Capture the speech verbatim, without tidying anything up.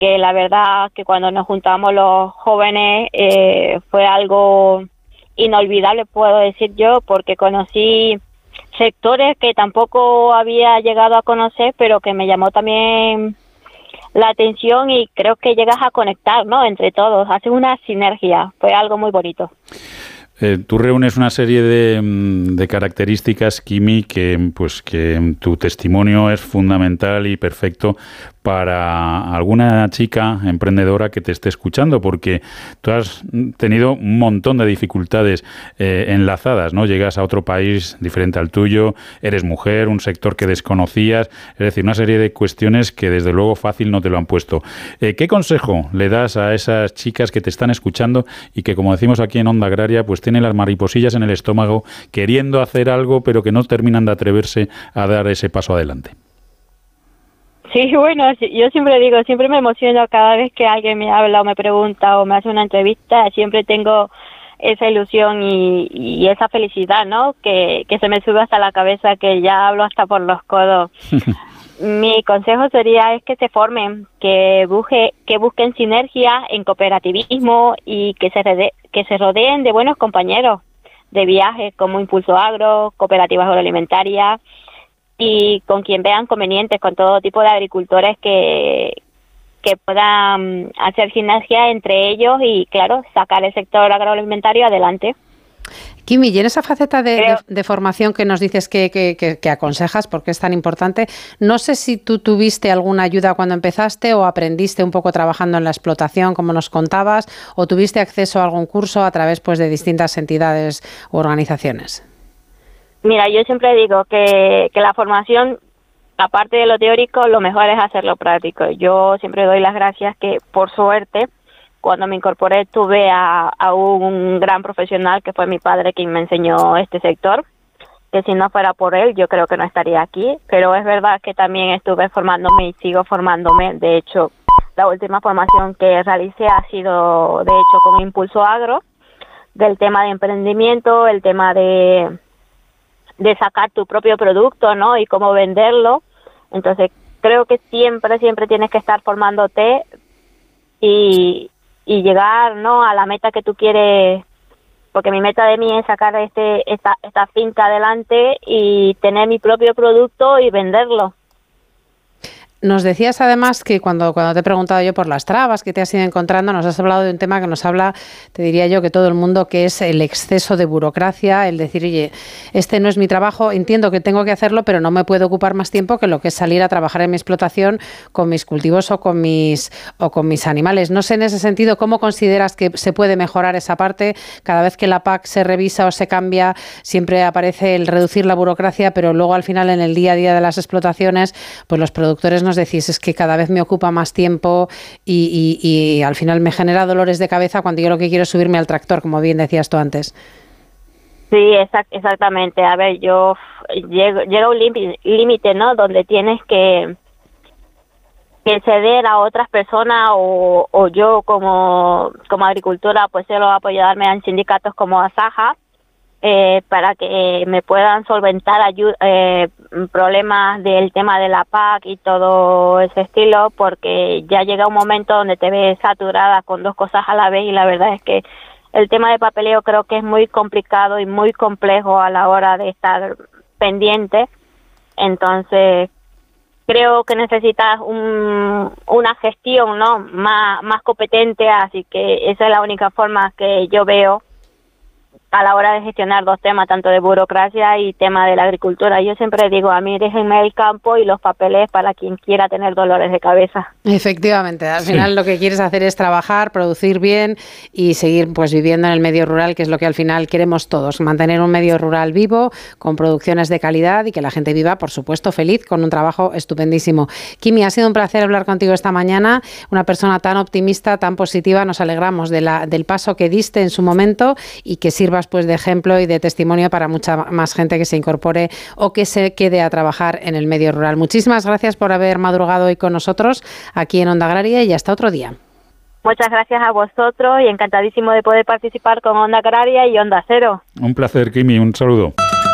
que la verdad que cuando nos juntamos los jóvenes eh, fue algo inolvidable, puedo decir yo, porque conocí sectores que tampoco había llegado a conocer, pero que me llamó también la atención y creo que llegas a conectar, ¿no?, entre todos, hace una sinergia, fue algo muy bonito. Eh, tú reúnes una serie de, de características, Kimi, que pues que tu testimonio es fundamental y perfecto para alguna chica emprendedora que te esté escuchando, porque tú has tenido un montón de dificultades eh, enlazadas, ¿no? Llegas a otro país diferente al tuyo, eres mujer, un sector que desconocías, es decir, una serie de cuestiones que desde luego fácil no te lo han puesto. Eh, ¿Qué consejo le das a esas chicas que te están escuchando y que, como decimos aquí en Onda Agraria, pues tienen las mariposillas en el estómago queriendo hacer algo, pero que no terminan de atreverse a dar ese paso adelante? Sí, bueno, yo siempre digo, siempre me emociono cada vez que alguien me habla o me pregunta o me hace una entrevista, siempre tengo esa ilusión y, y esa felicidad, ¿no?, que, que se me sube hasta la cabeza, que ya hablo hasta por los codos. Mi consejo sería es que se formen, que busque, que busquen sinergia en cooperativismo y que se rede, que se rodeen de buenos compañeros de viaje como Impulso Agro, Cooperativas Agroalimentarias, y con quien vean convenientes, con todo tipo de agricultores que, que puedan hacer sinergia entre ellos y, claro, sacar el sector agroalimentario adelante. Kimi, y en esa faceta de, de, de formación que nos dices que, que, que, que aconsejas, porque es tan importante, no sé si tú tuviste alguna ayuda cuando empezaste o aprendiste un poco trabajando en la explotación, como nos contabas, o tuviste acceso a algún curso a través pues de distintas entidades u organizaciones. Mira, yo siempre digo que, que la formación, aparte de lo teórico, lo mejor es hacerlo práctico. Yo siempre doy las gracias que, por suerte, cuando me incorporé tuve a, a un gran profesional que fue mi padre quien me enseñó este sector, que si no fuera por él yo creo que no estaría aquí, pero es verdad que también estuve formándome y sigo formándome. De hecho, la última formación que realicé ha sido, de hecho, con Impulso Agro, del tema de emprendimiento, el tema de... de sacar tu propio producto, ¿no?, y cómo venderlo. Entonces, creo que siempre, siempre tienes que estar formándote y, y llegar, ¿no?, a la meta que tú quieres, porque mi meta de mí es sacar este esta, esta finca adelante y tener mi propio producto y venderlo. Nos decías además que cuando, cuando te he preguntado yo por las trabas que te has ido encontrando, nos has hablado de un tema que nos habla, te diría yo, que todo el mundo, que es el exceso de burocracia, el decir, oye, este no es mi trabajo, entiendo que tengo que hacerlo, pero no me puedo ocupar más tiempo que lo que es salir a trabajar en mi explotación con mis cultivos o con mis, o con mis animales. No sé, en ese sentido, ¿cómo consideras que se puede mejorar esa parte? Cada vez que la P A C se revisa o se cambia, siempre aparece el reducir la burocracia, pero luego al final en el día a día de las explotaciones, pues los productores no decís, es que cada vez me ocupa más tiempo y, y, y al final me genera dolores de cabeza cuando yo lo que quiero es subirme al tractor, como bien decías tú antes. Sí, exact, exactamente. A ver, yo llego, llega un límite, ¿no?, donde tienes que, que ceder a otras personas o, o yo como, como agricultora, pues se lo apoyarme a sindicatos como Asaja, Eh, para que me puedan solventar ayu- eh, problemas del tema de la P A C y todo ese estilo, porque ya llega un momento donde te ves saturada con dos cosas a la vez y la verdad es que el tema de papeleo creo que es muy complicado y muy complejo a la hora de estar pendiente. Entonces creo que necesitas un, una gestión, ¿no?, más, más competente, así que esa es la única forma que yo veo a la hora de gestionar dos temas, tanto de burocracia y tema de la agricultura. Yo siempre digo, a mí déjenme el campo y los papeles para quien quiera tener dolores de cabeza. Efectivamente, al sí. final lo que quieres hacer es trabajar, producir bien y seguir pues viviendo en el medio rural, que es lo que al final queremos todos, mantener un medio rural vivo, con producciones de calidad y que la gente viva, por supuesto, feliz, con un trabajo estupendísimo. Kimi, ha sido un placer hablar contigo esta mañana, una persona tan optimista, tan positiva, nos alegramos de la, del paso que diste en su momento y que sirvas pues de ejemplo y de testimonio para mucha más gente que se incorpore o que se quede a trabajar en el medio rural. Muchísimas gracias por haber madrugado hoy con nosotros aquí en Onda Agraria y hasta otro día. Muchas gracias a vosotros y encantadísimo de poder participar con Onda Agraria y Onda Cero. Un placer, Kimi, un saludo.